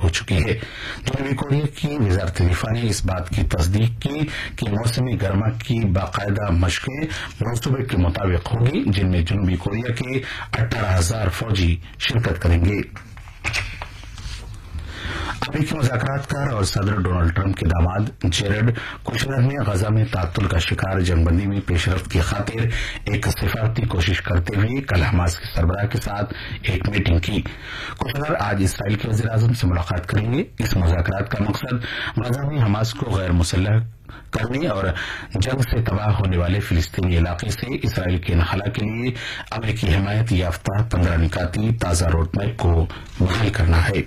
हो चुकी है। जनूबी कोरिया की वजारत दिफा ने इस बात की तस्दीक की कि मौसमी गर्मा की बाकायदा मशकें मंसूबे के मुताबिक होगी, जिनमें जनूबी कोरिया के 18,000 फौजी शिरकत करेंगे। अमेरिकी मुज़ाकरातकार और सदर डोनाल्ड ट्रंप के दामाद जेरेड कुशनर ने गजा में तातुल का शिकार जंगबंदी में पेशरफ्त की खातिर एक सिफारती कोशिश करते हुए कल हमास के सरबराह के साथ एक मीटिंग की। कुशनर आज इसराइल के वज़ीर आज़म से मुलाकात करेंगे। इस मुज़ाकरात का मकसद गजा में हमास को गैर मुसल्लह करने और जंग से तबाह होने वाले फिलिस्तीनी इलाके से इसराइल के इनखला के लिए अमेरिकी हिमायत याफ्ता 15 निकाती ताज़ा रोडमैप को बहाल करना है।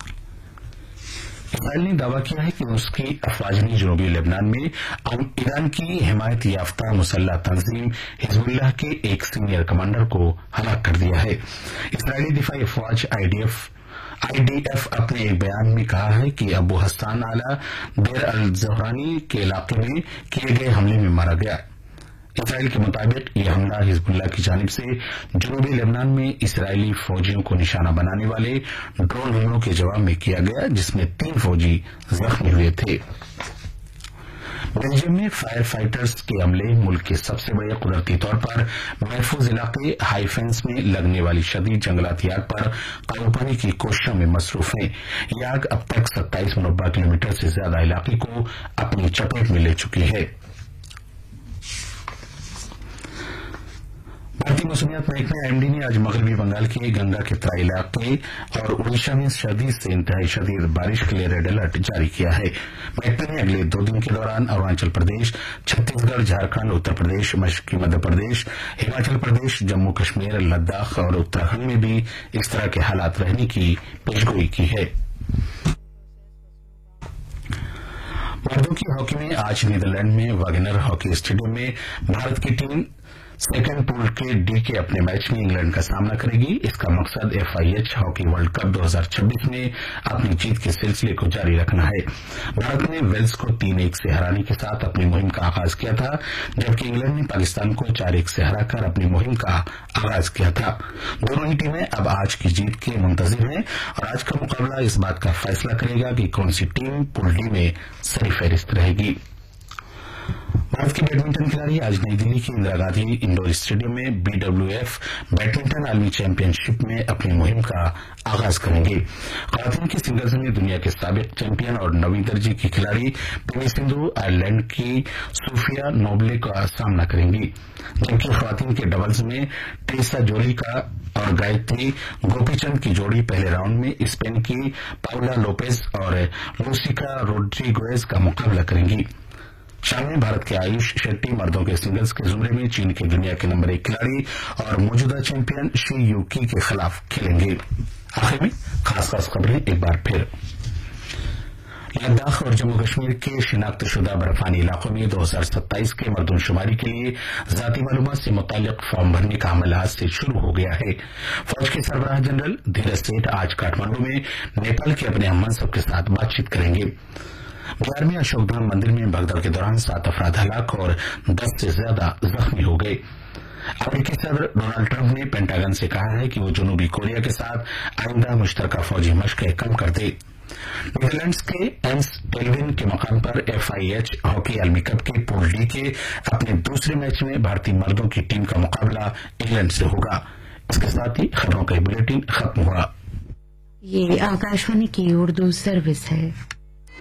इसराइल ने दावा किया है कि उसकी अफवाज ने जनूबी लेबनान में ईरान की हिमायत याफ्ता मुसल्लह तंजीम हिजबुल्लाह के एक सीनियर कमांडर को हलाक कर दिया है। इसराइली दिफाई अफवाज आईडीएफ अपने एक बयान में कहा है कि अबू हस्सान आला देर अल ज़हरानी के इलाके में किए गए हमले में मारा गया। इसराइल के मुताबिक यह हमला हिजबुल्लाह की जानिब से जनूबी लेबनान में इसराइली फौजियों को निशाना बनाने वाले ड्रोन हमलों के जवाब में किया गया, जिसमें 3 फौजी जख्मी हुए थे। बेल्जियम में फायर फाइटर्स के अमले मुल्क के सबसे बड़े कुदरती तौर पर महफूज इलाके हाईफेंस में लगने वाली शदीद जंगलाती आग पर काबू पाने की कोशिशों में मसरूफ है। यह आग अब तक 27 मुरब्बा किलोमीटर से ज्यादा इलाके को अपनी चपेट में ले चुकी है। भारतीय मौसमियात महकमे आईएमडी ने आज मगरबी बंगाल के गंगा के तराई इलाके और उड़ीसा में शदीद से इंतहाई शदीद बारिश के लिए रेड अलर्ट जारी किया है। महकमे ने अगले 2 दिन के दौरान अरुणाचल प्रदेश, छत्तीसगढ़, झारखंड, उत्तर प्रदेश, मशरकी मध्य प्रदेश, हिमाचल प्रदेश, जम्मू कश्मीर, लद्दाख और उत्तराखंड में भी इस तरह के हालात रहने की पेशगोई की है। मर्दों की हॉकी में आज नीदरलैंड में वागनर हॉकी स्टेडियम में भारत की टीम सेकंड पूल के डी के अपने मैच में इंग्लैंड का सामना करेगी। इसका मकसद FIH हॉकी वर्ल्ड कप 2026 में अपनी जीत के सिलसिले को जारी रखना है। भारत ने वेल्स को 3-1 से हराने के साथ अपनी मुहिम का आगाज किया था, जबकि इंग्लैंड ने पाकिस्तान को 4-1 से हराकर अपनी मुहिम का आगाज किया था। दोनों ही टीमें अब आज की जीत के मुंतजिर हैं और आज का मुकाबला इस बात का फैसला करेगा कि कौन सी टीम पूल डी में सरफहरिस्त रहेगी। भारत के बैडमिंटन खिलाड़ी आज नई दिल्ली के इंदिरा गांधी इंडोर स्टेडियम में BWF बैडमिंटन आलमी चैंपियनशिप में अपनी मुहिम का आगाज करेंगे। खवातीन के सिंगल्स में दुनिया के साबिक चैंपियन और 9वीं दर्जे की खिलाड़ी पीवी सिंधु आयरलैंड की सोफिया नोबले का सामना करेंगी, जबकि खवातीन के डबल्स में टेरेसा जोली का और गायत्री गोपीचंद की जोड़ी पहले राउंड में स्पेन की पाउला लोपेज और लूसिका रोड्रिगेज का मुकाबला करेंगी। शाम में भारत के आयुष शेट्टी मर्दों के सिंगल्स के जुमरे में चीन के दुनिया के नंबर 1 खिलाड़ी और मौजूदा चैंपियन शी यूकी के खिलाफ खेलेंगे। आखिर में खास खबरें एक बार फिर। लद्दाख और जम्मू कश्मीर के शिनाख्तशुदा बर्फानी इलाकों में 2027 के मर्दमशुमारी के लिए जाती मालूमात से मुताल्लिक फॉर्म भरने का अमल आज से शुरू हो गया है। फौज के सरबराह जनरल धीरज सेठ आज काठमांडू में नेपाल के अपने हम मनसब के साथ बातचीत करेंगे। बिहार में अशोकधाम मंदिर में भगदड़ के दौरान 7 अफराद हलाक और 10 से ज्यादा जख्मी हो गए। अमेरिकी सदर डोनाल्ड ट्रंप ने पेंटागन से कहा है कि वो जनूबी कोरिया के साथ आइंदा मुश्तरका फौजी मशकें कम कर दे। नीदरलैंड्स के एंस टेलविन के मकाम पर FIH हॉकी आलमी कप के पूल डी के अपने दूसरे मैच में भारतीय मर्दों की टीम का मुकाबला इंग्लैंड से होगा। इसके साथ ही खबरों का बुलेटिन खत्म हुआ। ये आकाशवाणी की उर्दू सर्विस है।